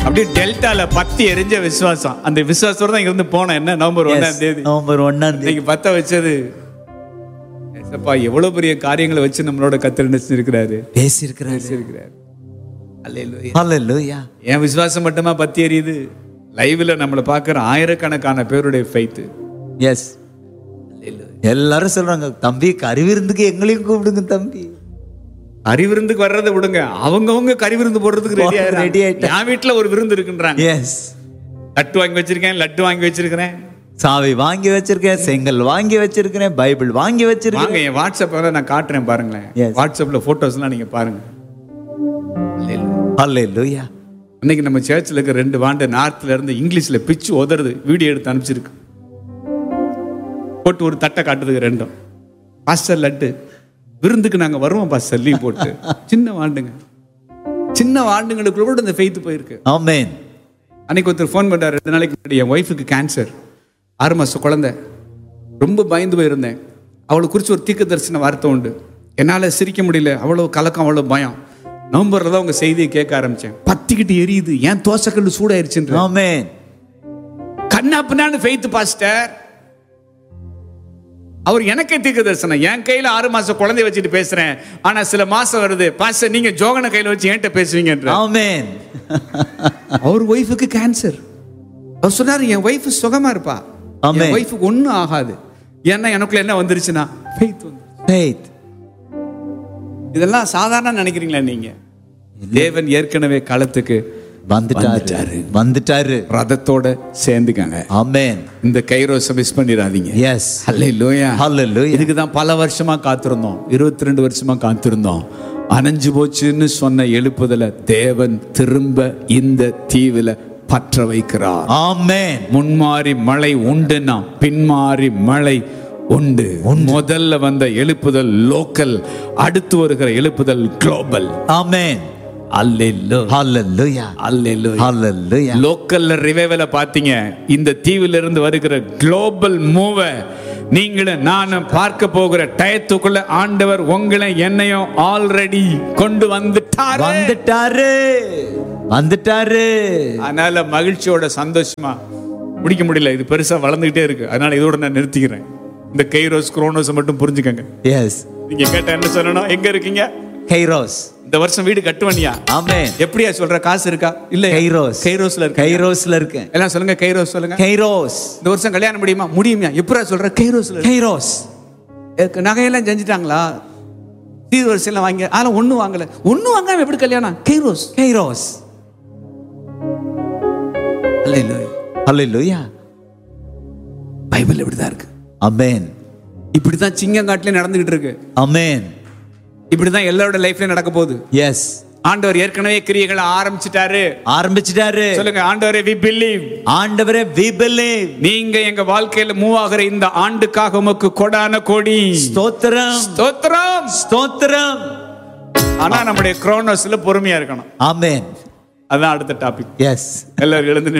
அப்படியே டெல்டால பத்தி எரிஞ்ச விசுவாசம். அந்த விசுவாசத்தோட தான் இங்கிருந்து போனேன். என்ன நவம்பர் 1ஆம் தேதி. நவம்பர் 1ஆம் தேதி இன்னைக்கு பத்த வச்சது ஏசப்பா எவ்வளவு பெரிய காரியங்களை வச்சு நம்மளோட கத்தர் நினைச்சிருக்கிறாரு, பேசியிருக்கிறாரு. அல்லேலூயா. ஹல்லேலூயா. என் விசுவாசம் மட்டுமா பத்தி எரியுது, லைவ்ல நம்மளை பார்க்கிற ஆயிரக்கணக்கான பேருடைய ஃபெய்த். எஸ், எல்லாரும் சொல்றாங்க, தம்பி கறிவிருந்துக்கு எங்களையும் கூப்பிடுங்க தம்பி. கறிவிருந்துக்கு வர்றதை விடுங்க, அவங்கவுங்க கறிவிருந்து போடுறதுக்கு ரெடி ஆயிட்டாங்க. என் வீட்டுல ஒரு விருந்து இருக்குன்றாங்க. எஸ், லட்டு வாங்கி வச்சிருக்கேன், லட்டு வாங்கி வச்சிருக்கிறேன், சாவி வாங்கி வச்சிருக்கேன், செங்கல் வாங்கி வச்சிருக்கிறேன், பைபிள் வாங்கி வச்சிருக்கேன். வாங்க என் வாட்ஸ்அப்ல நான் காட்டுறேன் பாருங்களேன். வாட்ஸ்அப்ல போட்டோஸ்லாம் நீங்க பாருங்க. ஹல்லேலூயா. இன்னைக்கு நம்ம சர்ச்சில் இருக்க 2 வாண்ட நார்த்ல இருந்து இங்கிலீஷ்ல பிச்சு உதறது வீடியோ எடுத்து அனுப்பிச்சிருக்கு. போட்டு ஒரு தட்டை காட்டுறதுக்கு 2ம் பாஸ்டர் லட்டு விருந்துக்கு நாங்க வருவோம் பாஸ்டர் லீவ் போட்டு. சின்ன வாண்டுங்களுக்குள்ள கூட இந்த ஃபெய்த் போயிருக்கு. ஆமென். அன்னைக்கு ஒருத்தர் ஃபோன் பண்ணாரு 2 நாளைக்கு முன்னாடி, என் ஒய்ஃபுக்கு கேன்சர், 6 மாச குழந்தை, ரொம்ப பயந்து போயிருந்தேன். அவளை குறித்து ஒரு தீர்க்க தரிசன வார்த்தை உண்டு. என்னால் சிரிக்க முடியல, அவ்வளோ கலக்கம், அவ்வளோ பயம். நவம்பர்ல தான் உங்க செய்தியை கேட்க ஆரம்பிச்சேன். பத்திக்கிட்டு எரியுது, ஏன் தோசைக்கல்லு சூடாயிருச்சுன்ற. ஆமென். கண்ணா பின்னான்னு ஃபெய்த் பாஸ்டர். அவர் எனக்கே தீர்க்க தரிசனம், என் கையில 6 மாச குழந்தைய வச்சுட்டு பேசுறேன், ஆனா சில மாசம் வருது பாஸ்டர் நீங்க ஜோகனை கையில வச்சு என்கிட்ட பேசுவீங்கன்ற. ஆமென். அவர் ஒய்ஃபுக்கு கேன்சர். அவர் சொன்னாரு என் ஒய்ஃப் சுகமா இருப்பா, என் ஒய்ஃபுக்கு ஒன்றும் ஆகாது. ஏன்னா எனக்குள்ள என்ன வந்துருச்சுன்னா ஃபெய்த் வந்து. ஃபெய்த். இதெல்லாம் சாதாரண நினைக்கிறீங்களா நீங்க? தேவன் ஏற்கனவே களத்துக்கு வந்துட்டாரு. ரதத்தோட சேர்ந்துக்காங்க. ஆமென். இந்த கைரோஸை மிஸ் பண்ணிடாதீங்க. எஸ். ஹல்லேலூயா. ஹல்லேலூயா. இதுக்கு தான் பல வருஷமா காத்திருந்தோம், 22 வருஷமா காத்திருந்தோம். அணைஞ்சு போச்சுன்னு சொன்ன எழுப்புதல தேவன் திரும்ப இந்த தீவுல பற்ற வைக்கிறார். ஆமென். முன்மாறி மழை உண்டுன்னா பின்மாறி மழை உண்டு. முதல்ல வந்த எழுப்புதல் லோக்கல், அடுத்து வருகிற எழுப்புதல் குளோபல். ஆமென். அல்லேலூயா. ஹல்லேலூயா. லோக்கல்ல ரிவைவல பாத்தீங்க, இந்த தீவில இருந்து வருகிற குளோபல் மூவ நீங்களும் நானும் பார்க்க போகிற டயத்துக்குள்ள ஆண்டவர் உங்களை என்னையும் ஆல்ரெடி கொண்டு வந்துட்டாரு. அதனால மகிழ்ச்சியோட சந்தோஷமா முடிக்க முடியல, இது பெருசா வளர்ந்துகிட்டே இருக்கு. அதனால இதோட நான் நிறுத்திக்கிறேன். இந்த கைரோஸ் குரோனோஸ் மட்டும் புரிஞ்சுக்கங்க. எஸ். நீங்க கேட்ட என்ன சொல்லணும்? எங்க இருக்கீங்க? கைரோஸ். இந்த வருஷம் வீடு கட்டுவனியா? ஆமென். எப்படியா சொல்ற? காசு இருக்கா? இல்ல. கைரோஸ்ல இருக்கு. எல்லாம் சொல்லுங்க கைரோஸ் சொல்லுங்க. கைரோஸ். இந்த வருஷம் கல்யாணம் முடியுமா? எப்படியா சொல்ற? கைரோஸ். நகையெல்லாம் செஞ்சுட்டாங்களா? சீர்வரிசை எல்லாம் வாங்கி, அதெல்லாம் ஒண்ணும் வாங்காம எப்படி கல்யாணம்? கைரோஸ். ஹல்லேலூயா. பைபிள் இப்படிதான் இருக்கு. ஆமென். இப்படிதான் சிங்கங்காட்டிலே நடந்துகிட்டு இருக்கு. ஆமென். இப்படிதான் எல்லாரோட லைஃப்ல நடக்க போகுது. எஸ். ஆண்டவர் ஏற்கனவே கிரியைகளை ஆரம்பிச்சிட்டாரு. சொல்லுங்க, ஆண்டவரே we believe. நீங்க எங்க வாழ்க்கையில மூவ் ஆகிற இந்த ஆண்டுக்காக உமக்கு கொடான கோடி ஸ்தோத்திரம். ஆனா நம்முடைய குரோனோஸ்ல பொறுமையா இருக்கணும். ஆமென். அதான் அடுத்த டாபிக். எஸ். எல்லாரும் எழுந்து